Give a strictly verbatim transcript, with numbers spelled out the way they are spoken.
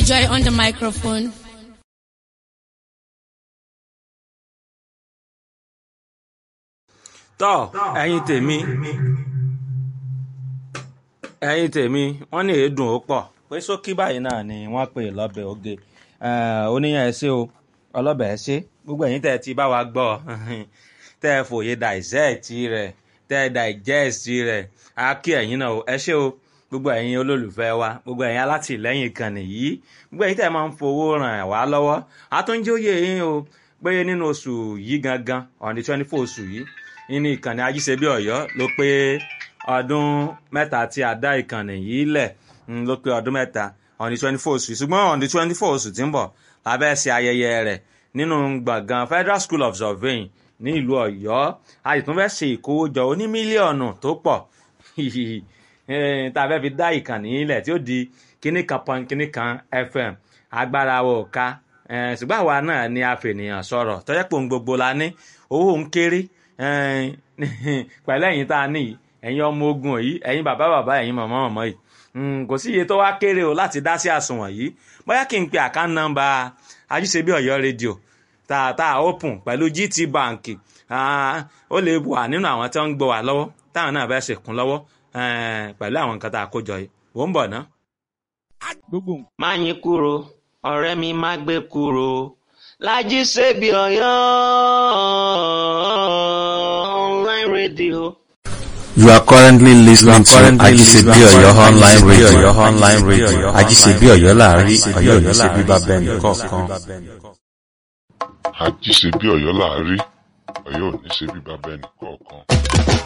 Joy on the microphone. tọ́ ẹ̀yin tèmi ẹ̀yin tèmi wọ́n ní èédùn ó pọ̀ pé sókí báyìí náà ni wọ́n pè lọ́bẹ̀ oge oníyàn ẹ ṣé o ọlọ́bẹ̀ ẹ ṣé gbogbo ẹ̀yin tẹ́ ẹ ti bá wa gbọ́ tẹ́ ẹ fòye dissect rẹ̀ tẹ́ ẹ digest rẹ̀ á kí ẹ̀yin náà o ẹ ṣé o gbogbo ẹ̀yin olólùfẹ́ wa gbogbo ẹ̀yin alátìlẹ́yìn ìkànnì yìí gbogbo ẹ̀yin tẹ́ ẹ máa ń fowó ràn wá lọ́wọ́ àtúnjóyè yín o pé nínú oṣù yìí gangan on the twenty four oṣù yìí nínú ìkànnì ajíṣebí ọ̀yọ́ ló pé ọdún mẹ́ta tí a dá ìkànnì yìí lẹ̀ ló pé ọdún mẹ́ta on the twenty four oṣù ṣùgbọ́n on the twenty four oṣù tí ń bọ̀ la fẹ́ ṣe ayẹyẹ rẹ̀ nínú gbọ̀ngàn Federal School of Surveying ní ìlú ọ̀yọ́ a sì tún fẹ́ ṣe ìkówójọ oní mílíọ̀nù tó pọ̀ tá a fẹ́ fi dá ìkànnì yìí lẹ̀ tí ó di kíní kan pọn kíní kan F M agbára wo ká ṣùgbọ́n àwa náà ni a fènìyàn sọ̀rọ̀ tọ́jọ́ pé ohun gbogbo la ní owó ń kéré pẹ̀lú ẹ̀yin tá a ní ẹ̀yin ọmọ ogun yìí ẹ̀yin bàbá bàbá ẹ̀yin màmá màmá yìí kò sí iye tó wá kéré o láti dá sí àsùnwọ̀n yìí bóyá kí n pe àkáǹtì nọ́mbà ajíṣebí ọ̀yọ́ rédíò tá a tá a open pẹ̀lú G T Bank ó lè wà nínú àwọn tí wọ́n ń gbọ́ wà lọ́wọ́ táwọn náà fẹ́ ṣèkún lọ́wọ́ pẹ̀lú àwọn nǹkan tá a kó jọ yìí wò ń bọ̀ ná. má yín kúrò ọ̀rẹ́ mi má gbé kúrò lájíṣebí ọ̀yọ́ online radio. You are currently listening to Ajisebi Oyo online radio. Online radio. Ajisebi Oyo láàrin Ọ̀yọ́ ò ní ṣe bí bàbá ẹnì kọ̀ọ̀kan. Ajisebi Ọ̀yọ́ láàrin Ọ̀yọ́ ò ní ṣe bí bàbá ẹnì kọ̀ọ̀kan.